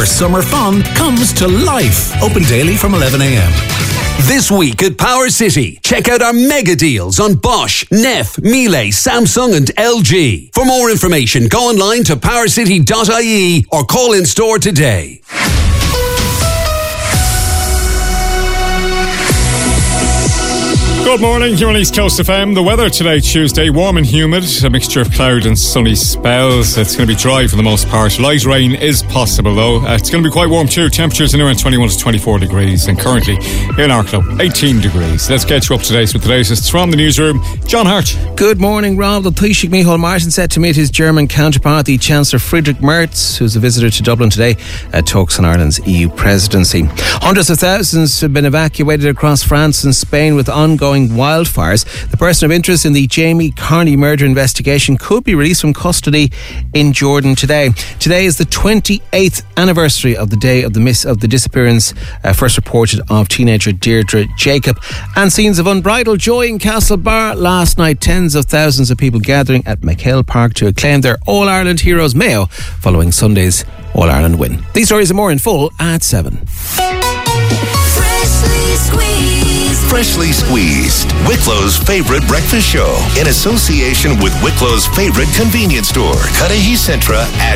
summer fun comes to life. Open daily from 11 a.m. This week at Power City, check out our mega deals on Bosch, Neff, Miele, Samsung and LG. For more information, go online to powercity.ie or call in store today. Good morning, here on East Coast FM. The weather today, Tuesday, warm and humid, a mixture of cloud and sunny spells. It's going to be dry for the most part. Light rain is possible though. It's going to be quite warm too. Temperatures in around 21 to 24 degrees, and currently here in Arklow, 18 degrees. Let's get you up to date with the latest from the newsroom. John Hart. Good morning, Rob. The Taoiseach Micheál Martin set to meet his German counterpart, the Chancellor Friedrich Merz, who's a visitor to Dublin today at talks on Ireland's EU presidency. Hundreds of thousands have been evacuated across France and Spain with ongoing wildfires. The person of interest in the Jamie Carney murder investigation could be released from custody in Jordan today. Today is the 28th anniversary of the day of the disappearance first reported of teenager Deirdre Jacob, and scenes of unbridled joy in Castlebar last night. Tens of thousands of people gathering at McHale Park to acclaim their All-Ireland heroes Mayo following Sunday's All-Ireland win. These stories and more in full at 7. Freshly Squeezed, Wicklow's favorite breakfast show, in association with Wicklow's favorite convenience store, Cudahy Centra,